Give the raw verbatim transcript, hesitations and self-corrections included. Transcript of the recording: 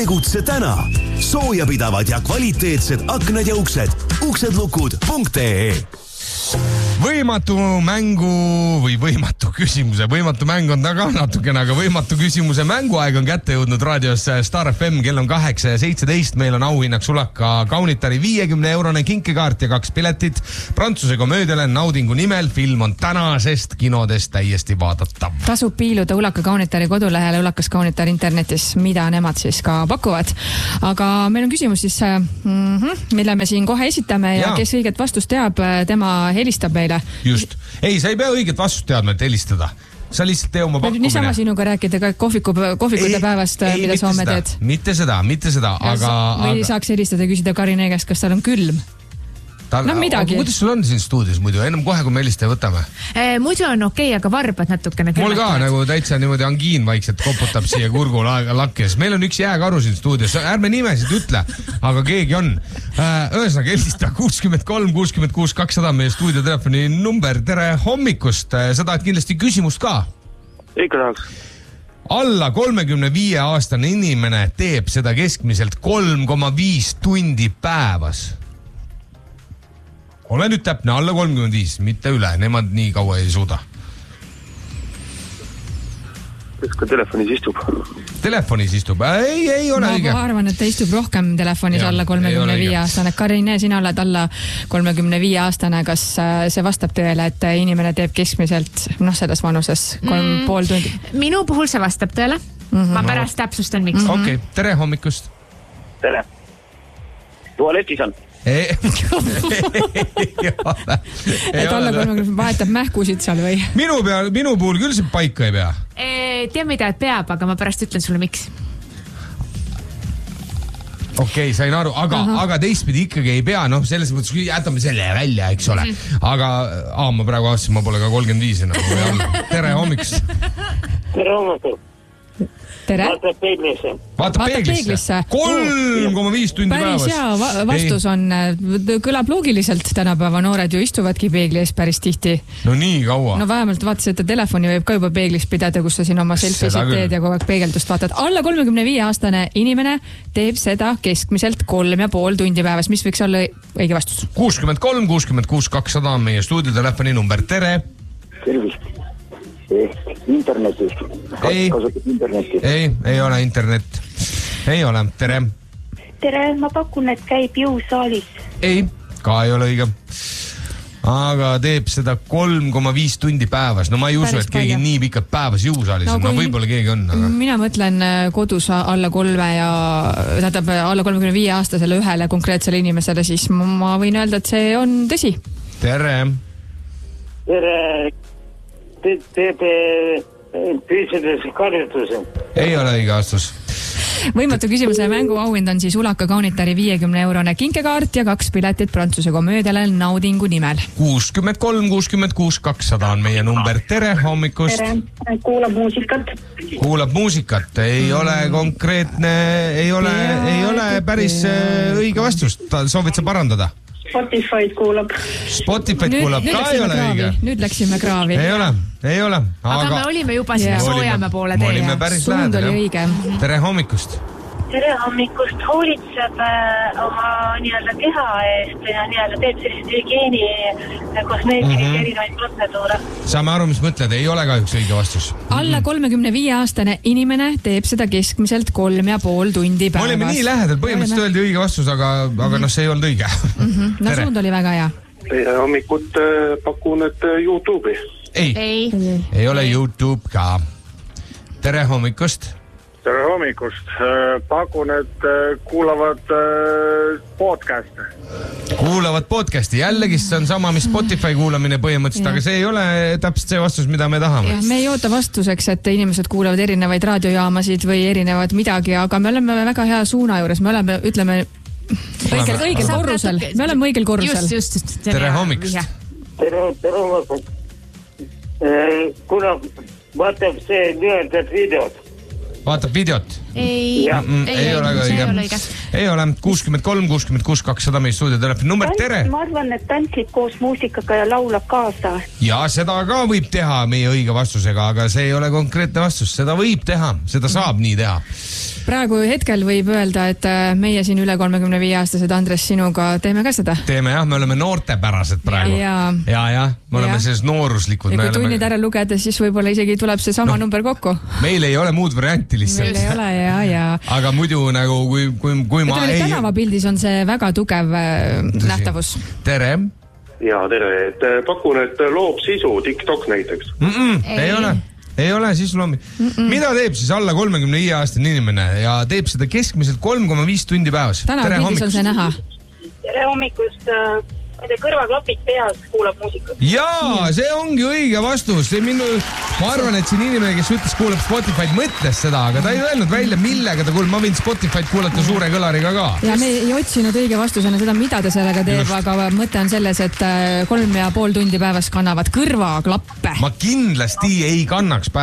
Tegutse täna. Soojapidavad ja kvaliteetsed aknad ja uksed. uksedlukud punkt ee. Võimatu mängu või võimatu küsimuse. Võimatu mäng on taga natukene, aga võimatu küsimuse mänguaeg on kätte jõudnud raadios Star F M. Kell on kaheksa ja seitseteist. Meil on auhinnaks Sulaka Kaunitari viiekümne eurone kinkekaart ja kaks piletit Prantsuse komöödiale Naudingu nimel. Film on tänasest kinodest täiesti vaadatav. Tasub piiluda Ulaka Kaunitari kodulehele Ulakas Kaunitar internetis, mida nemad siis ka pakuvad. Aga meil on küsimus siis, mm-hmm, mille me siin kohe esitame ja, ja kes õiget vastust teab, tema helistab meile. Just. Ei, sa ei pea õiget vastust teadma, et helistada. Sa lihtsalt tee oma pakkumine. Niisama sinuga rääkida ka kohviku, kohvikute ei, päevast, ei, mida sa homme teed. Mitte seda, mitte seda, aga... Või aga... saaks helistada ja küsida Karine käest, kas tal on külm. Tal... No midagi. Kuidas sul on siin stuudios muidu? Ennem kohe, kui me helistaja võtame. E, muidu on okei, okay, aga varbad natukene. Mul ka nagu täitsa niimoodi angiin vaikselt koputab siia kurgu lakkes. Meil on üks jääkaru siin stuudios. Ärme nimesid ütle, aga keegi on. Ühesõnaga helista kuuskümmend kolm kuuskümmend kuus kakssada meie stuudiotelefoni number. Tere hommikust. Sa tahad kindlasti küsimust ka? Ikka tahaks. Alla kolmekümne viie aastane inimene teeb seda keskmiselt kolm koma viis tundi päevas. Ole nüüd täpne, alla kolmkümmend viis, mitte üle, nemad nii kaua ei suuda. Kes ka telefonis istub? Telefonis istub? Ei, ei ole õige. Ma arvan, et ta istub rohkem telefonis ja, alla kolmekümne viie aastane. Karine, sina oled alla kolmekümne viie aastane. Kas see vastab tõele, et inimene teeb keskmiselt noh, selles vanuses kolm mm, pool tundi? Minu puhul see vastab tõele. Mm-hmm. Ma pärast täpsustan, miks. Mm-hmm. Okei, okay. Tere hommikust. Tere. Tualetis on. Ei, ei ole. Et alla kolmekümne vahetab mähkusid seal või? Minu, peal, minu puhul küll see paika ei pea. E, tea mida, et peab, aga ma pärast ütlen sulle miks. Okei, okay, sain aru, aga, aga teistpidi ikkagi ei pea, noh, selles mõttes jätame selle välja, eks ole. Aga aa, ma praegu aastasin, ma pole ka kolmkümmend viis enam. Tere hommikust. Tere hommikust. Tere. Vaatab peeglisse. Vaatab peeglisse. kolm koma viis tundi päevas. Päris hea vastus on, kõlab loogiliselt tänapäeva noored ju istuvadki peegli ees päris tihti. No nii kaua. No vähemalt vaatasid, et telefoni võib ka juba peeglis pidada, kus sa siin oma selfiesid teed ja kogu aeg peegeldust vaatad. Alla kolmekümne viie aastane inimene teeb seda keskmiselt kolm ja pool tundi päevas. Mis võiks olla õige vastus? kuuskümmend kolm kuuskümmend kuus kakssada on meie stuudiotelefoni number. Tere. Tervist. Internetis. Ei, internetis. ei, ei ole internet. Ei ole, tere. Tere, ma pakun, et käib jõusaalis. Ei, ka ei ole õige. Aga teeb seda kolm koma viis tundi päevas. No ma ei usu, et keegi nii pikalt päevas jõusaalis on. No võib-olla keegi on. Aga... Mina mõtlen kodus alla kolme ja tähendab alla kolmekümne viie aastasele ühele konkreetsele inimesele, siis ma võin öelda, et see on tõsi. Tere. Tere. Teeb püüsides karjutuse. Ei ole õige vastus. Võimatu küsimuse mängu auhind on siis Ulaka Kaunitari viiekümne eurone kinkekaart ja kaks piletit Prantsuse komöödiale Naudingu nimel. kuuskümmend kolm kuuskümmend kuus kakssada on meie number. Tere hommikust. Tere, kuulab muusikat. Kuulab muusikat. Ei ole konkreetne, ei ole, ei ole päris õige vastust. Soovid sa parandada? Spotify'd kuulab. Spotify'd kuulab, ka ei ole õige. Nüüd läksime kraavi. Ei ole, ei ole. Aga, aga me olime juba siin soojame poole teie. Me olime päris lähedal. Tere hommikust. Tere hommikust. Hoolitseb äh, oma nii-öelda keha eest ja nii-öelda teeb sellist hügieeni kosmeetikat mm-hmm. erinevaid protseduure. Saame aru, mis mõtled. Ei ole ka üks õige vastus. Alla kolmekümne viie aastane inimene teeb seda keskmiselt kolm ja pool tundi päevas. Me olime nii lähedal. Põhimõtteliselt öeldi õige vastus, aga, aga noh, see ei olnud õige. Mm-hmm. No suund oli väga hea. Tere hommikut pakun, et YouTube'i. Ei. Ei. Ei ole YouTube ka. Tere hommikust. Tere hommikust. Pakun, et kuulavad podcast'e. Kuulavad podcast'i. Jällegi see on sama, mis Spotify kuulamine põhimõtteliselt, aga see ei ole täpselt see vastus, mida me tahame. Ja, me ei oota vastuseks, et inimesed kuulavad erinevaid raadiojaamasid või erinevad midagi, aga me oleme väga hea suuna juures. Me oleme, ütleme, õigel, õigel korrusel. Me oleme õigel korrusel. Just, just. Tere hommikust. Tere, tere hommikust. Kuna vaatab see nii-öelda videot, vaatab videot? Ei, mm, ei, ei, ei ole ka õige. Ei ole. kuuskümmend kolm, kuuskümmend kuus, kakssada meie stuudiotelefoni number, tere! Ma arvan, et tantsib koos muusikaga ja laulab kaasa. Ja seda ka võib teha meie õige vastusega, aga see ei ole konkreetne vastus. Seda võib teha, seda saab nii teha. Praegu hetkel võib öelda, et meie siin üle kolmekümne viie aastased Andres sinuga teeme ka seda. Teeme jah, me oleme noortepärased praegu. Ja, ja, ja me oleme selles nooruslikud. Ja kui oleme... tunnid ära lugeda, siis võib-olla isegi tuleb see sama no, number kokku. Meil ei ole muud varianti lihtsalt. Meil ei ole, ja, ja. Aga muidu nagu, kui, kui, kui ma ei... Tänavapildis on see väga tugev Tõsi. nähtavus. Tere! Ja, tere. Et pakun, et loob sisu TikTok näiteks. Mm-mm, ei. ei ole. Ei ole siis loomi. Mm-mm. Mida teeb siis alla kolmekümne viie aastane inimene ja teeb seda keskmiselt kolm koma viis tundi päevas? Tänavapildis on see näha. Tere hommikust, nende kõrvaklapid peas kuulab muusikat. Jaa, see ongi õige vastus. See minu, ma arvan, et siin inimene, kes ütles, kuulab Spotify'd, mõtles seda, aga ta ei öelnud välja, millega ta kuulab. Ma võin Spotify'd kuulata suure kõlariga ka. Ja me ei otsinud õige vastusena seda, mida ta sellega teeb, Just. aga mõte on selles, et kolm ja pool tundi päevas kannavad kõrvaklappe. Ma kindlasti ei kannaks päevas.